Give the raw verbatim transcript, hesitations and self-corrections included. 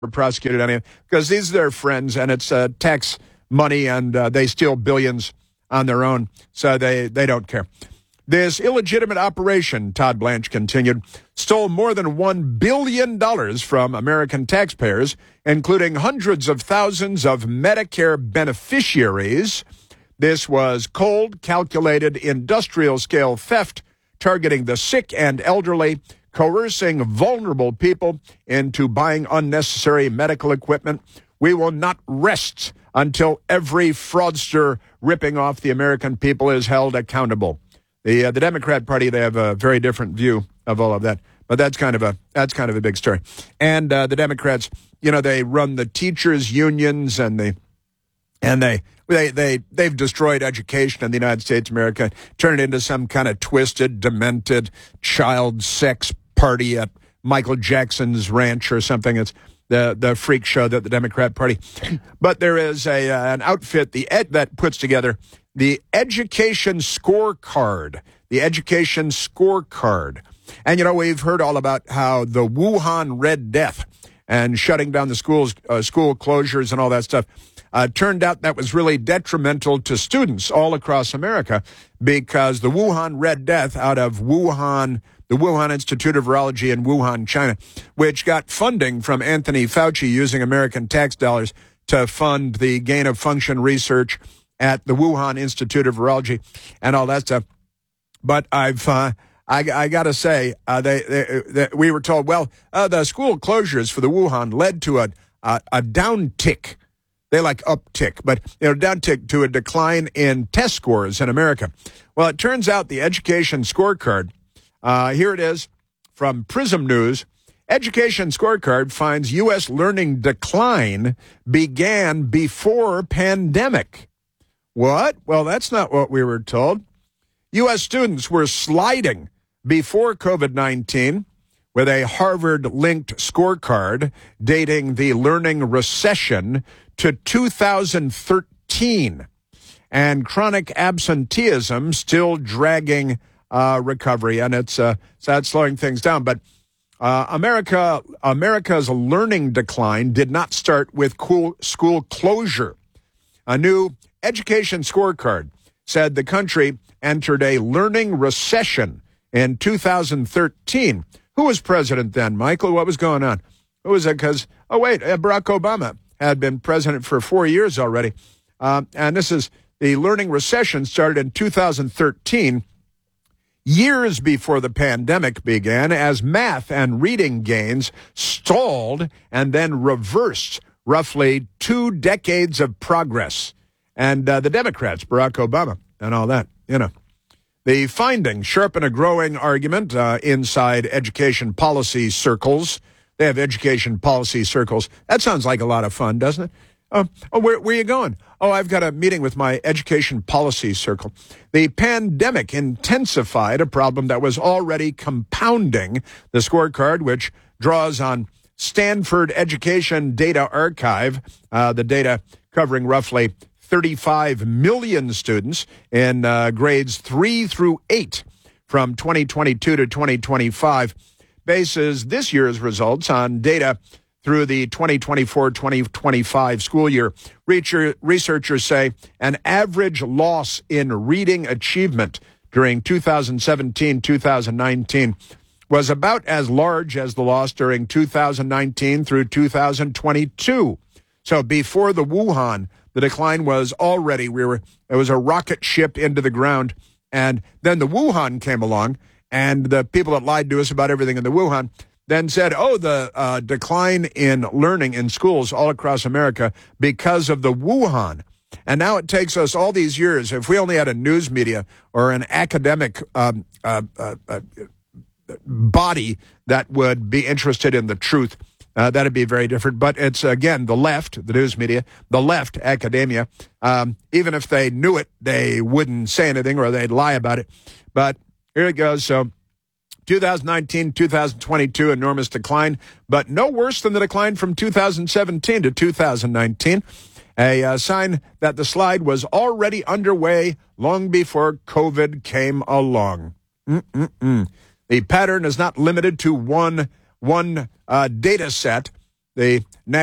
prosecuted anything because these are their friends, and it's uh, tax money, and uh, they steal billions on their own, so they, they don't care. This illegitimate operation, Todd Blanche continued, stole more than one billion dollars from American taxpayers, including hundreds of thousands of Medicare beneficiaries. This was cold, calculated, industrial-scale theft targeting the sick and elderly, coercing vulnerable people into buying unnecessary medical equipment. We will not rest until every fraudster ripping off the American people is held accountable. The uh, the Democrat Party, they have a very different view of all of that, but that's kind of a that's kind of a big story. And uh, the Democrats, you know, they run the teachers' unions, and they and they they they they've destroyed education in the United States of America, turned it into some kind of twisted, demented child sex party at Michael Jackson's ranch or something. It's the the freak show that the Democrat Party. But there is a uh, an outfit the ed, that puts together the Education Scorecard, the Education Scorecard. And, you know, we've heard all about how the Wuhan Red Death and shutting down the schools, uh, school closures and all that stuff, uh, turned out that was really detrimental to students all across America, because the Wuhan Red Death out of Wuhan, the Wuhan Institute of Virology in Wuhan, China, which got funding from Anthony Fauci using American tax dollars to fund the gain-of-function research at the Wuhan Institute of Virology and all that stuff. But I've, uh, I, I got to say, uh, they, they, they, we were told, well, uh, the school closures for the Wuhan led to a, a, a downtick. They like uptick, but you know, downtick to a decline in test scores in America. Well, it turns out the Education Scorecard, uh, here it is from Prism News. Education Scorecard finds U S learning decline began before pandemic. What? Well, that's not what we were told. U S students were sliding before COVID nineteen with a Harvard-linked scorecard dating the learning recession to two thousand thirteen, and chronic absenteeism still dragging uh, recovery, and it's uh, so that's slowing things down. But uh, America, America's learning decline did not start with cool school closure. A new Education Scorecard said the country entered a learning recession in two thousand thirteen. Who was president then, Michael? What was going on? Who was it? Because, oh, wait, Barack Obama had been president for four years already. Uh, and this is the learning recession started in two thousand thirteen, years before the pandemic began, as math and reading gains stalled and then reversed roughly two decades of progress. And uh, the Democrats, Barack Obama, and all that, you know. The findings sharpen a growing argument uh, inside education policy circles. They have education policy circles. That sounds like a lot of fun, doesn't it? Oh, oh where, where are you going? Oh, I've got a meeting with my education policy circle. The pandemic intensified a problem that was already compounding. The scorecard, which draws on Stanford Education Data Archive, uh, the data covering roughly thirty-five million students in uh, grades three through eight from twenty twenty-two to twenty twenty-five, bases this year's results on data through the twenty twenty-four twenty twenty-five school year. Researchers say an average loss in reading achievement during two thousand seventeen two thousand nineteen was about as large as the loss during two thousand nineteen through two thousand twenty-two. So before the Wuhan, the decline was already, we were, it was a rocket ship into the ground. And then the Wuhan came along, and the people that lied to us about everything in the Wuhan then said, oh, the uh, decline in learning in schools all across America because of the Wuhan. And now it takes us all these years, if we only had a news media or an academic um, uh, uh, uh, body that would be interested in the truth, Uh, that'd be very different. But it's, again, the left, the news media, the left, academia. Um, even if they knew it, they wouldn't say anything or they'd lie about it. But here it goes. So two thousand nineteen, two thousand twenty-two, enormous decline, but no worse than the decline from two thousand seventeen to two thousand nineteen. A uh, sign that the slide was already underway long before COVID came along. Mm-mm-mm. The pattern is not limited to one one uh, data set. the